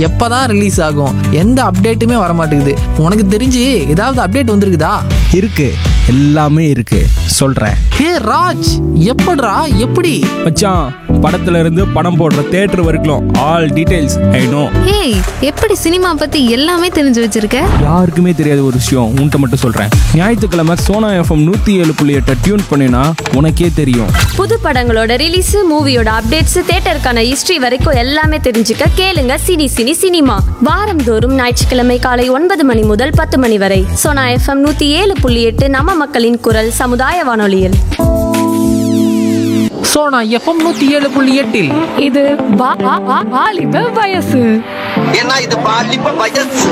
எப்பதான் ரிலீஸ் ஆகும்? எந்த அப்டேட்டுமே வர மாட்டேங்குது. உனக்கு தெரிஞ்சு ஏதாவது அப்டேட் வந்திருக்குதா? இருக்கு, எல்லாமே இருக்கு, சொல்றேன். ஹே ராஜ், எப்படிடா? எப்படி மச்சான், படத்துல இருந்து படம் போடுற தியேட்டர் வரைக்கும் ஆல் டீடைல்ஸ் ஐ நோ. ஏய், எப்படி சினிமா பத்தி எல்லாமே தெரிஞ்சு வச்சிருக்க? யாருக்குமே தெரியாத ஒரு விஷயம் உன்கிட்ட மட்டும் சொல்றேன். ஞாயிற்றுக்கிழமை சோனா எஃப்எம் 107.8 டியூன் பண்ணினா உனக்கே தெரியும். புது படங்களோட ரிலீஸ், மூவியோட அப்டேட்ஸ், தியேட்டருக்கான ஹிஸ்டரி வரைக்கும் எல்லாமே தெரிஞ்சுக்க கேளுங்க சினி சினி சினிமா. வாரந்தோறும் ஞாயிற்றுக்கிழமை காலை 9 மணி முதல் 10 மணி வரை சோனா எஃப்எம் 107.8 நம்ம மக்களின் குரல் சமுதாய வானொலியில். சோனா எஃப்எம் 107.8 இது வாலிப வயசு. ஏன்னா இது பாலிப்ப வயசு.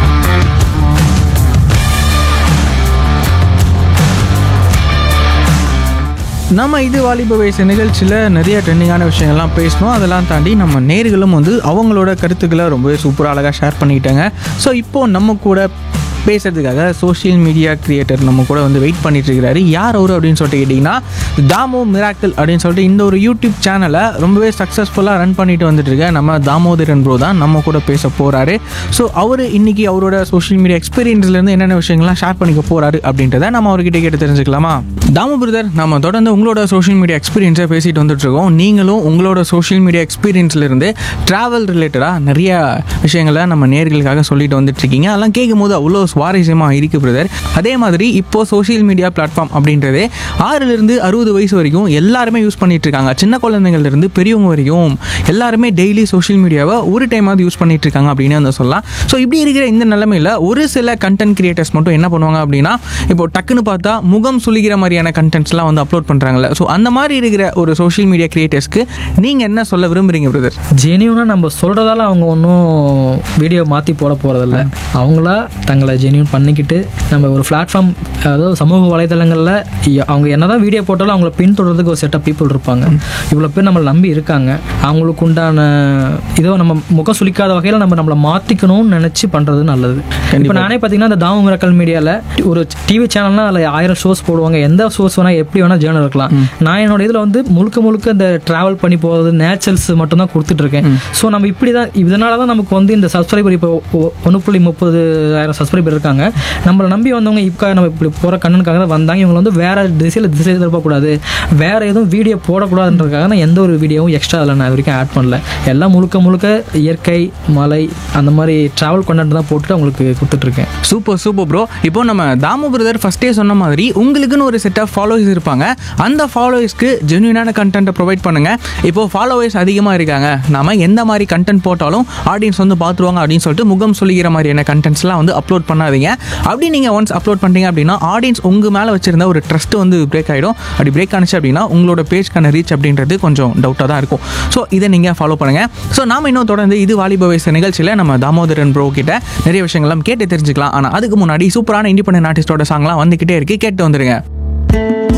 நம்ம இது வாலிப வயசு நிகழ்ச்சியில் நிறைய ட்ரெண்டிங்கான விஷயங்கள்லாம் பேசணும். அதெல்லாம் தாண்டி நம்ம நேயர்களும் வந்து அவங்களோட கருத்துக்களை ரொம்பவே சூப்பராக அழகாக ஷேர் பண்ணிக்கிட்டாங்க. ஸோ இப்போது நம்ம கூட பேசுறதுக்காக சோஷியல் மீடியா கிரியேட்டர் நம்ம கூட வந்து வெயிட் பண்ணிட்டு இருக்கிறாரு. யார் அவரு அப்படின்னு சொல்லிட்டு கேட்டிங்கன்னா, தாமோ மிராக்கிள் அப்படின்னு சொல்லிட்டு இந்த ஒரு யூடியூப் சேனலை ரொம்பவே சக்ஸஸ்ஃபுல்லாக ரன் பண்ணிட்டு வந்துட்டு இருக்க நம்ம தாமோதரன் ப்ரோ தான் நம்ம கூட பேச போகிறாரு. ஸோ அவர் இன்னைக்கு அவரோட சோஷியல் மீடியா எக்ஸ்பீரியன்ஸ்லேருந்து என்னென்ன விஷயங்கள்லாம் ஷேர் பண்ணிக்க போகிறாரு அப்படின்றத நம்ம அவர்கிட்ட கேட்டு தெரிஞ்சுக்கலாமா? தாமோ பிரதர், நம்ம தொடர்ந்து உங்களோட சோஷியல் மீடியா எக்ஸ்பீரியன்ஸை பேசிட்டு வந்துட்டு இருக்கோம். நீங்களும் உங்களோட சோஷியல் மீடியா எக்ஸ்பீரியன்ஸ்லேருந்து ட்ராவல் ரிலேட்டடாக நிறைய விஷயங்களை நம்ம நேயர்களுக்காக சொல்லிட்டு வந்துட்டு இருக்கீங்க. அதெல்லாம் கேட்கும் போது அவ்வளோ சுவாரஸ்யமாக இருக்குது பிரதர். அதே மாதிரி இப்போது சோஷியல் மீடியா பிளாட்ஃபார்ம் அப்படின்றதே 6லேருந்து 60 வயசு வரைக்கும் எல்லாருமே யூஸ் பண்ணிட்டு இருக்காங்க. சின்ன குழந்தைங்கள்லேருந்து பெரியவங்க வரைக்கும் எல்லாருமே டெய்லி சோஷியல் மீடியாவை ஒரு டைமாவது யூஸ் பண்ணிட்டு இருக்காங்க அப்படின்னு வந்து சொல்லலாம். ஸோ இப்படி இருக்கிற இந்த நிலைமையில் ஒரு சில கண்டென்ட் கிரியேட்டர்ஸ் மட்டும் என்ன பண்ணுவாங்க அப்படின்னா, இப்போ டக்குன்னு பார்த்தா முகம் சுளிக்கிற மாதிரியான கண்டென்ட்ஸ்லாம் வந்து அப்லோட் பண்ணுறாங்கல்ல. ஸோ அந்த மாதிரி இருக்கிற ஒரு சோஷியல் மீடியா கிரியேட்டர்ஸ்க்கு நீங்கள் என்ன சொல்ல விரும்புகிறீங்க பிரதர்? ஜெனியூனாக நம்ம சொல்கிறதால அவங்க ஒன்றும் வீடியோ மாற்றி போட போகிறதில்ல. அவங்களா தங்களை ஜெனியூன் பண்ணிக்கிட்டு நம்ம ஒரு பிளாட்ஃபார்ம், அதாவது சமூக வலைதளங்களில் அவங்க என்னதான் வீடியோ போட்டாலும் அவங்கள பின்தொடர்றதுக்கு ஒரு செட் ஆஃப் பீப்புள் இருப்பாங்க. இவ்வளோ பேர் நம்மளை நம்பி இருக்காங்க. அவங்களுக்கு உண்டான இதோ நம்ம முகம் சுளிக்காத வகையில் நம்மளை மாற்றிக்கணும்னு நினச்சி பண்ணுறது நல்லது. இப்போ நானே பார்த்தீங்கன்னா இந்த தாமோ மிராக்கிள் மீடியாவில் ஒரு டிவி சேனல்னால் அதில் 1000 ஷோஸ் போடுவாங்க. எந்த ஷோஸ் வேணால் எப்படி வேணால் ஜேர்னல் இருக்கலாம். நான் என்னோட இதில் வந்து முழுக்க இந்த ட்ராவல் பண்ணி போகிறது நேச்சுரல்ஸ் மட்டும்தான் கொடுத்துட்ருக்கேன். ஸோ நம்ம இப்படி தான், இதனால தான் நமக்கு வந்து இந்த சப்ஸ்கிரைபர் இப்போ 1.30,000 சப்ஸ்கிரைபர் இருக்காங்க. நம்மளை நம்பி வந்தவங்க இப்போ நம்ம இப்படி போகிற கண்ணனுக்காக தான் வந்தாங்க. இவங்க வந்து வேறு திசை திருப்பக்கூடாது, வேறு எதுவும் வீடியோ போடக்கூடாதுன்றதுக்காக நான் எந்த ஒரு வீடியோவும் எக்ஸ்ட்ரா அதில் நான் இது வரைக்கும் ஆட் பண்ணல. எல்லாம் முழுக்க இயற்கை, மலை, அந்த மாதிரி ட்ராவல் கண்டென்ட் தான் போட்டுட்டு அவங்களுக்கு கொடுத்துட்ருக்கேன். Super bro. இப்போ நம்ம தாமோ பிரதர் ஃபஸ்ட்டே சொன்ன மாதிரி உங்களுக்குன்னு ஒரு செட் ஆஃப் ஃபாலோவர்ஸ் இருப்பாங்க. அந்த ஃபாலோவர்ஸ்க்கு ஜென்யூனான கண்டென்ட்டை ப்ரொவைட் பண்ணுங்கள். இப்போது ஃபாலோவர்ஸ் அதிகமாக இருக்காங்க, நம்ம எந்த மாதிரி கண்டென்ட் போட்டாலும் ஆடியன்ஸ் வந்து பார்த்துருவாங்க அப்படின்னு சொல்லிட்டு முகம் சொல்லிக்கிற மாதிரியான கண்டென்ட்ஸ்லாம் வந்து அப்லோட் பண்ணாதீங்க. அப்படி நீங்கள் ஒன்ஸ் அப்லோட் பண்ணிட்டீங்க அப்படின்னா ஆடியன்ஸ் உங்கள் மேலே வச்சிருந்த ஒரு ட்ரஸ்ட்டு வந்து பிரேக் ஆகிடும். அப்படி பிரேக் ஆனிச்சு அப்படின்னா உங்களோட பேஜ்க்கான ரீச் அப்படின்றது கொஞ்சம் டவுட்டாக தான் இருக்கும். ஸோ இதை நீங்கள் ஃபாலோ பண்ணுங்கள். ஸோ நாம் இன்னும் தொடர்ந்து இது வாலிப வயசு நிகழ்ச்சியில் நம்ம தாமோதரன் ப்ரோ கிட்ட நிறைய விஷயங்கள்லாம் கேட்டு தெரிஞ்சுக்கலாம். ஆனால் அதுக்கு முன்னாடி சூப்பரான இண்டிபெண்டன்ட் ஆர்டிஸ்டோட சாங்லாம் வந்துக்கிட்டே இருக்குது, கேட்டு வந்துடுங்க.